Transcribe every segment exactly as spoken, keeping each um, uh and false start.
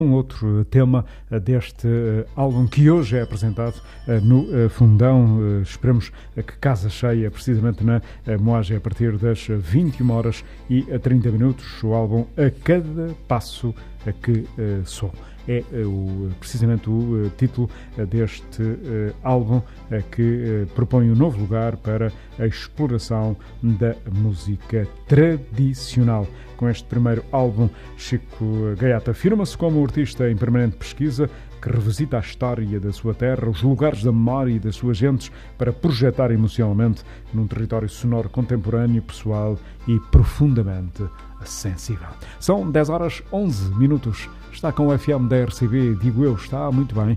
Um outro tema deste álbum que hoje é apresentado no Fundão. Esperemos que casa cheia, precisamente na Moagem, a partir das vinte e uma horas e trinta minutos. O álbum A Cada Passo que Sou. É o, precisamente o título deste álbum que propõe um novo lugar para a exploração da música tradicional. Com este primeiro álbum, Chico Gaiata afirma-se como um artista em permanente pesquisa que revisita a história da sua terra, os lugares da memória e das suas gentes para projetar emocionalmente num território sonoro contemporâneo, pessoal e profundamente sensível. São dez horas e onze minutos. Está com o F M da R C B, digo eu, está muito bem.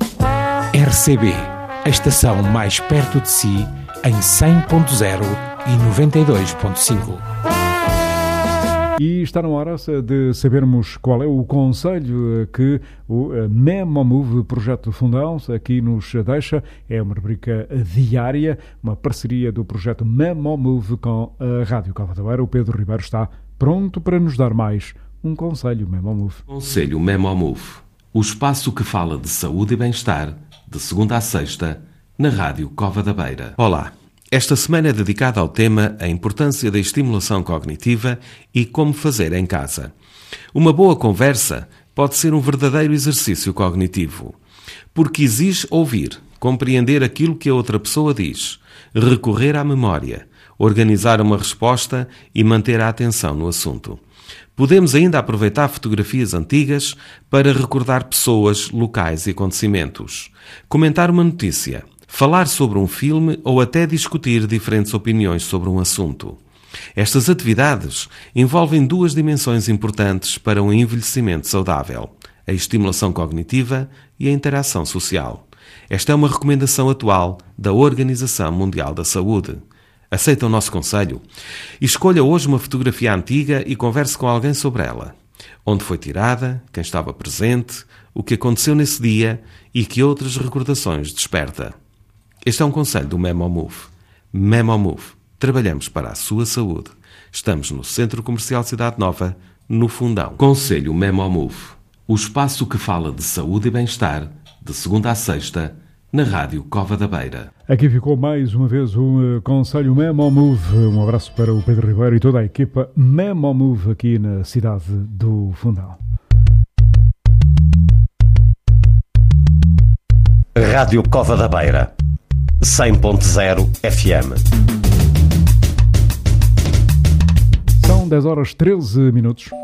R C B, a estação mais perto de si, em cem ponto zero e noventa e dois ponto cinco. E está na hora de sabermos qual é o conselho que o Memo Move, projeto do Fundão, aqui nos deixa. É uma rubrica diária, uma parceria do projeto Memo Move com a Rádio Cova da Beira. O Pedro Ribeiro está pronto para nos dar mais um conselho Memo Move. Conselho Memo Move, o espaço que fala de saúde e bem-estar, de segunda a sexta, na Rádio Cova da Beira. Olá. Esta semana é dedicada ao tema a importância da estimulação cognitiva e como fazer em casa. Uma boa conversa pode ser um verdadeiro exercício cognitivo, porque exige ouvir, compreender aquilo que a outra pessoa diz, recorrer à memória, organizar uma resposta e manter a atenção no assunto. Podemos ainda aproveitar fotografias antigas para recordar pessoas, locais e acontecimentos, comentar uma notícia, falar sobre um filme ou até discutir diferentes opiniões sobre um assunto. Estas atividades envolvem duas dimensões importantes para um envelhecimento saudável: a estimulação cognitiva e a interação social. Esta é uma recomendação atual da Organização Mundial da Saúde. Aceita o nosso conselho? Escolha hoje uma fotografia antiga e converse com alguém sobre ela. Onde foi tirada, quem estava presente, o que aconteceu nesse dia e que outras recordações desperta. Este é um conselho do Memo Move. Memo Move. Trabalhamos para a sua saúde. Estamos no Centro Comercial Cidade Nova, no Fundão. Conselho Memo Move. O espaço que fala de saúde e bem-estar, de segunda a sexta, na Rádio Cova da Beira. Aqui ficou mais uma vez o Conselho Memo Move. Um abraço para o Pedro Ribeiro e toda a equipa Memo Move aqui na cidade do Fundão. Rádio Cova da Beira. cem ponto zero F M. São dez horas e treze minutos.